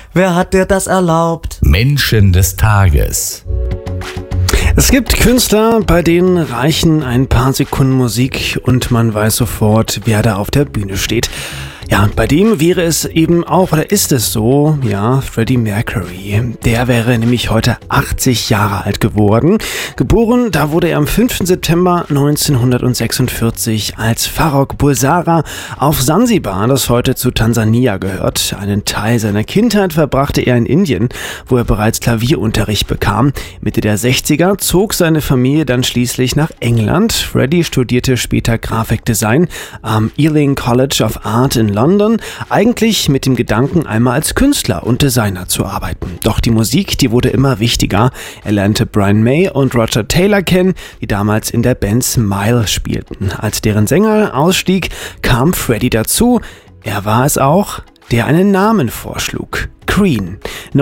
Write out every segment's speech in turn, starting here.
Wer hat dir das erlaubt? Menschen des Tages. Es gibt Künstler, bei denen reichen ein paar Sekunden Musik und man weiß sofort, wer da auf der Bühne steht. Ja, und bei dem wäre es eben auch, oder ist es so, ja, Freddie Mercury. Der wäre nämlich heute 80 Jahre alt geworden. Geboren, da wurde er am 5. September 1946 als Farrokh Bulsara auf Sansibar, das heute zu Tansania gehört. Einen Teil seiner Kindheit verbrachte er in Indien, wo er bereits Klavierunterricht bekam. Mitte der 60er zog seine Familie dann schließlich nach England. Freddie studierte später Grafikdesign am Ealing College of Art in London, eigentlich mit dem Gedanken, einmal als Künstler und Designer zu arbeiten. Doch die Musik, die wurde immer wichtiger. Er lernte Brian May und Roger Taylor kennen, die damals in der Band Smile spielten. Als deren Sänger ausstieg, kam Freddie dazu. Er war es auch, der einen Namen vorschlug. Crean.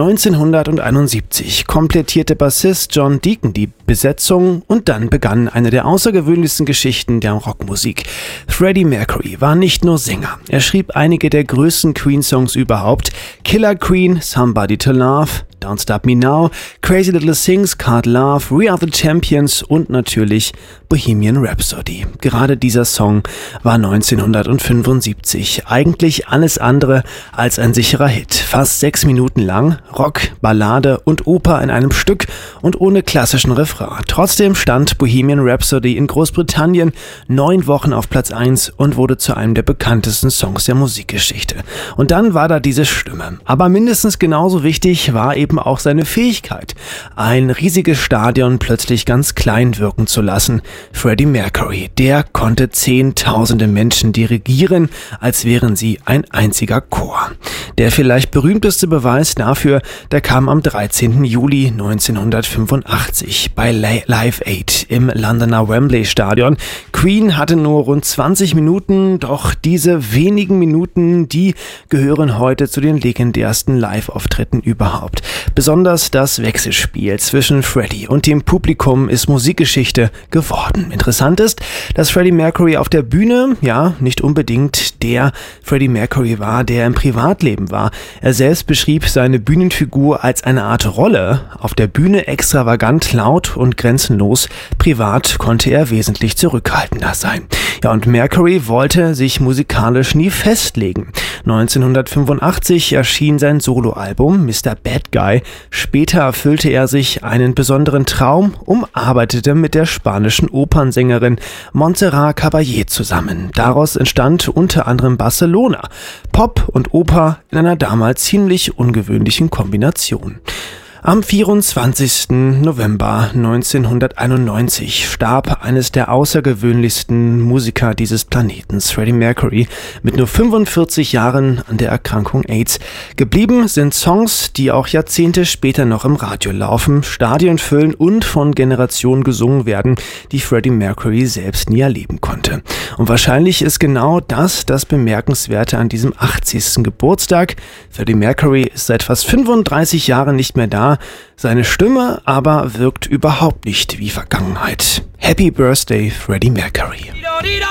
1971 komplettierte Bassist John Deacon die Besetzung und dann begann eine der außergewöhnlichsten Geschichten der Rockmusik. Freddie Mercury war nicht nur Sänger. Er schrieb einige der größten Queen-Songs überhaupt. Killer Queen, Somebody to Love, Don't Stop Me Now, Crazy Little Things, Card Love, We Are the Champions und natürlich Bohemian Rhapsody. Gerade dieser Song war 1975 eigentlich alles andere als ein sicherer Hit. Fast 6 Minuten lang, Rock, Ballade und Oper in einem Stück und ohne klassischen Refrain. Trotzdem stand Bohemian Rhapsody in Großbritannien 9 Wochen auf Platz 1 und wurde zu einem der bekanntesten Songs der Musikgeschichte. Und dann war da diese Stimme. Aber mindestens genauso wichtig war eben auch seine Fähigkeit, ein riesiges Stadion plötzlich ganz klein wirken zu lassen. Freddie Mercury, der konnte Zehntausende Menschen dirigieren, als wären sie ein einziger Chor. Der vielleicht berühmteste Beweis dafür, der kam am 13. Juli 1985 bei Live Aid im Londoner Wembley Stadion. Queen hatte nur rund 20 Minuten, doch diese wenigen Minuten, die gehören heute zu den legendärsten Live-Auftritten überhaupt. Besonders das Wechselspiel zwischen Freddie und dem Publikum ist Musikgeschichte geworden. Interessant ist, dass Freddie Mercury auf der Bühne, ja, nicht unbedingt der Freddie Mercury war, der im Privatleben war. Er selbst beschrieb seine Bühnenfigur als eine Art Rolle. Auf der Bühne extravagant, laut und grenzenlos. Privat konnte er wesentlich zurückhaltender sein. Ja, und Mercury wollte sich musikalisch nie festlegen. 1985 erschien sein Soloalbum Mr. Bad Guy. Später erfüllte er sich einen besonderen Traum und arbeitete mit der spanischen Opernsängerin Montserrat Caballé zusammen. Daraus entstand unter anderem Barcelona. Pop und Oper in einer damals ziemlich ungewöhnlichen Kombination. Am 24. November 1991 starb eines der außergewöhnlichsten Musiker dieses Planeten, Freddie Mercury, mit nur 45 Jahren an der Erkrankung AIDS. Geblieben sind Songs, die auch Jahrzehnte später noch im Radio laufen, Stadien füllen und von Generationen gesungen werden, die Freddie Mercury selbst nie erleben konnte. Und wahrscheinlich ist genau das Bemerkenswerte an diesem 80. Geburtstag. Freddie Mercury ist seit fast 35 Jahren nicht mehr da. Seine Stimme aber wirkt überhaupt nicht wie Vergangenheit. Happy Birthday, Freddie Mercury.